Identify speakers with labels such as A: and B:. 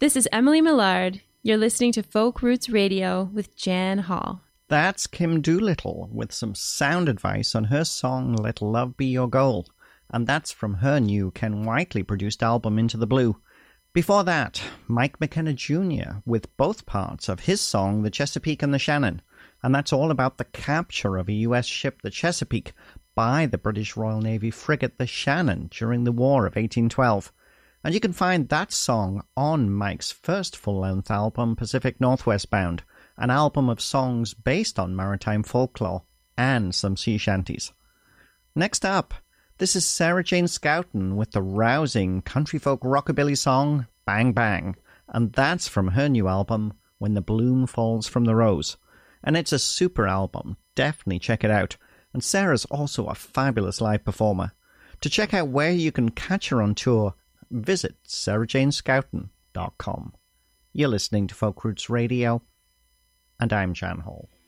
A: This is Emily Millard. You're listening to Folk Roots Radio with Jan Hall.
B: That's Kim Doolittle with some sound advice on her song Let Love Be Your Goal. And that's from her new Ken Whiteley-produced album Into the Blue. Before that, Mike McKenna Jr. with both parts of his song The Chesapeake and the Shannon. And that's all about the capture of a U.S. ship, the Chesapeake, by the British Royal Navy frigate the Shannon during the War of 1812. And you can find that song on Mike's first full-length album, Pacific Northwest Bound, an album of songs based on maritime folklore and some sea shanties. Next up, this is Sarah Jane Scouten with the rousing country folk rockabilly song Bang Bang, and that's from her new album When the Bloom Falls from the Rose. And it's a super album, definitely check it out. And Sarah's also a fabulous live performer. To check out where you can catch her on tour, visit sarahjanescouten.com. You're listening to Folk Roots Radio, and I'm Jan Hall.